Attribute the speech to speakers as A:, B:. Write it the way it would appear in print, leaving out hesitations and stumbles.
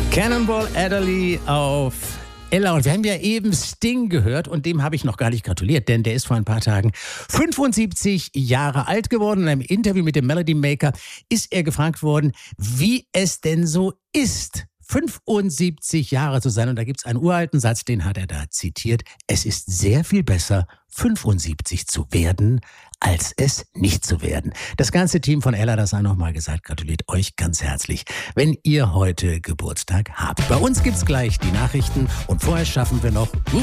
A: Cannonball Adderley auf Ella. Und wir haben ja eben Sting gehört und dem habe ich noch gar nicht gratuliert, denn der ist vor ein paar Tagen 75 Jahre alt geworden. In einem Interview mit dem Melody Maker ist er gefragt worden, wie es denn so ist, 75 Jahre zu sein. Und da gibt es einen uralten Satz, den hat er da zitiert. Es ist sehr viel besser, 75 zu werden, als es nicht zu werden. Das ganze Team von Ella, das sei nochmal gesagt, gratuliert euch ganz herzlich, wenn ihr heute Geburtstag habt. Bei uns gibt's gleich die Nachrichten und vorher schaffen wir noch